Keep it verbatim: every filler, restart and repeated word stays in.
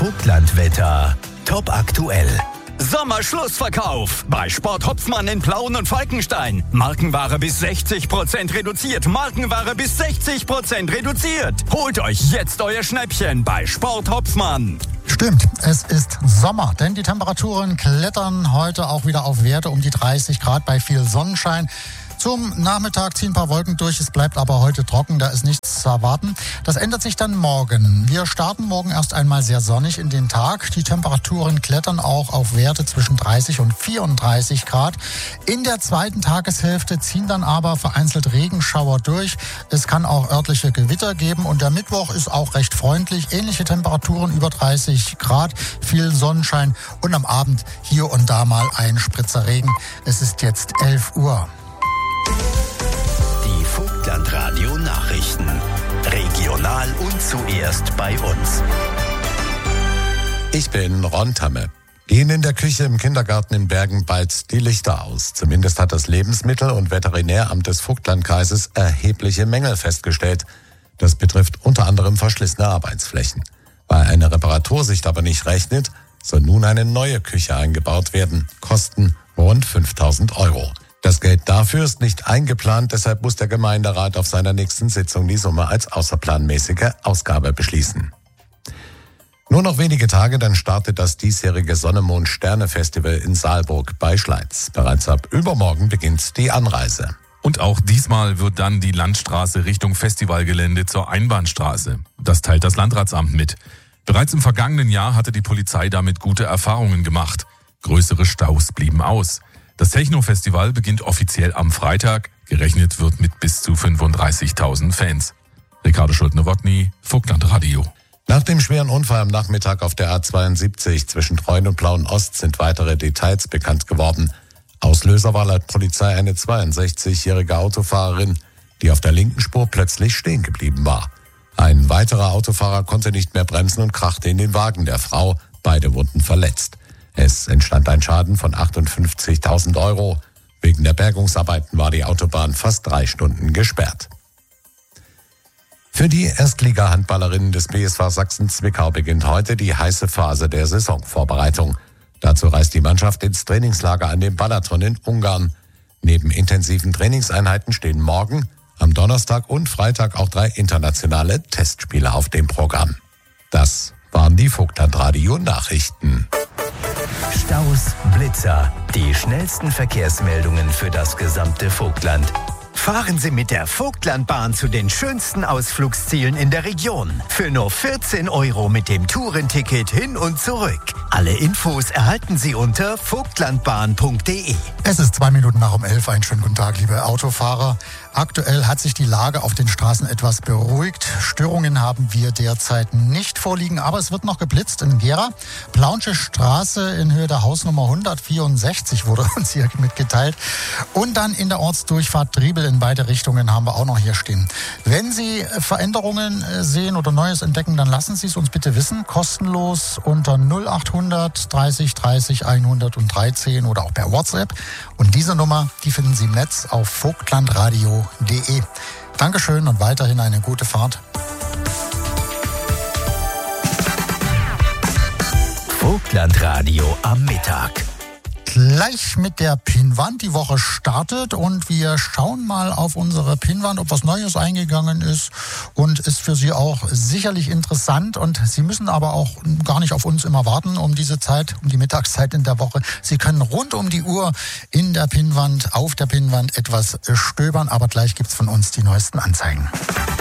Vogtlandwetter. Top aktuell. Sommerschlussverkauf bei Sport Hopfmann in Plauen und Falkenstein. Markenware bis sechzig Prozent reduziert. Markenware bis sechzig Prozent reduziert. Holt euch jetzt euer Schnäppchen bei Sport Hopfmann. Stimmt, es ist Sommer, denn die Temperaturen klettern heute auch wieder auf Werte um die dreißig Grad bei viel Sonnenschein. Zum Nachmittag ziehen ein paar Wolken durch, es bleibt aber heute trocken, da ist nichts zu erwarten. Das ändert sich dann morgen. Wir starten morgen erst einmal sehr sonnig in den Tag. Die Temperaturen klettern auch auf Werte zwischen dreißig und vierunddreißig Grad. In der zweiten Tageshälfte ziehen dann aber vereinzelt Regenschauer durch. Es kann auch örtliche Gewitter geben und der Mittwoch ist auch recht freundlich. Ähnliche Temperaturen über dreißig Grad, viel Sonnenschein und am Abend hier und da mal ein Spritzer Regen. Es ist jetzt elf Uhr. Die Vogtlandradio Nachrichten. Regional und zuerst bei uns. Ich bin Ron Tamme. Gehen in der Küche im Kindergarten in Bergen bald die Lichter aus. Zumindest hat das Lebensmittel- und Veterinäramt des Vogtlandkreises erhebliche Mängel festgestellt. Das betrifft unter anderem verschlissene Arbeitsflächen. Weil eine Reparatur sich aber nicht rechnet, soll nun eine neue Küche eingebaut werden. Kosten rund fünftausend Euro. Das Geld dafür ist nicht eingeplant, deshalb muss der Gemeinderat auf seiner nächsten Sitzung die Summe als außerplanmäßige Ausgabe beschließen. Nur noch wenige Tage, dann startet das diesjährige Sonne-Mond-Sterne-Festival in Saalburg bei Schleiz. Bereits ab übermorgen beginnt die Anreise. Und auch diesmal wird dann die Landstraße Richtung Festivalgelände zur Einbahnstraße. Das teilt das Landratsamt mit. Bereits im vergangenen Jahr hatte die Polizei damit gute Erfahrungen gemacht. Größere Staus blieben aus. Das Techno-Festival beginnt offiziell am Freitag. Gerechnet wird mit bis zu fünfunddreißigtausend Fans. Ricardo Schulte-Nowotny, Vogtlandradio. Nach dem schweren Unfall am Nachmittag auf der A zweiundsiebzig zwischen Treuen und Plauen-Ost sind weitere Details bekannt geworden. Auslöser war laut Polizei eine zweiundsechzigjährige Autofahrerin, die auf der linken Spur plötzlich stehen geblieben war. Ein weiterer Autofahrer konnte nicht mehr bremsen und krachte in den Wagen der Frau. Beide wurden verletzt. Es entstand ein Schaden von achtundfünfzigtausend Euro. Wegen der Bergungsarbeiten war die Autobahn fast drei Stunden gesperrt. Für die Erstliga-Handballerinnen des B S V Sachsen-Zwickau beginnt heute die heiße Phase der Saisonvorbereitung. Dazu reist die Mannschaft ins Trainingslager an dem Balaton in Ungarn. Neben intensiven Trainingseinheiten stehen morgen, am Donnerstag und Freitag auch drei internationale Testspiele auf dem Programm. Das waren die Vogtlandradio-Nachrichten. Staus, Blitzer, die schnellsten Verkehrsmeldungen für das gesamte Vogtland. Fahren Sie mit der Vogtlandbahn zu den schönsten Ausflugszielen in der Region. Für nur vierzehn Euro mit dem Tourenticket hin und zurück. Alle Infos erhalten Sie unter vogtlandbahn punkt de. Es ist zwei Minuten nach um elf. Einen schönen guten Tag, liebe Autofahrer. Aktuell hat sich die Lage auf den Straßen etwas beruhigt. Störungen haben wir derzeit nicht vorliegen, aber es wird noch geblitzt in Gera. Plaunsche Straße in Höhe der Hausnummer hundertvierundsechzig wurde uns hier mitgeteilt. Und dann in der Ortsdurchfahrt Driebel in beide Richtungen haben wir auch noch hier stehen. Wenn Sie Veränderungen sehen oder Neues entdecken, dann lassen Sie es uns bitte wissen. Kostenlos unter null achthundert dreißig dreißig hundertdreizehn oder auch per WhatsApp. Und diese Nummer, die finden Sie im Netz auf vogtlandradio punkt de. Dankeschön und weiterhin eine gute Fahrt. Vogtlandradio am Mittag. Gleich mit der Pinnwand. Die Woche startet und wir schauen mal auf unsere Pinnwand, ob was Neues eingegangen ist, und ist für Sie auch sicherlich interessant. Und Sie müssen aber auch gar nicht auf uns immer warten um diese Zeit, um die Mittagszeit in der Woche. Sie können rund um die Uhr in der Pinnwand, auf der Pinnwand etwas stöbern, aber gleich gibt's von uns die neuesten Anzeigen.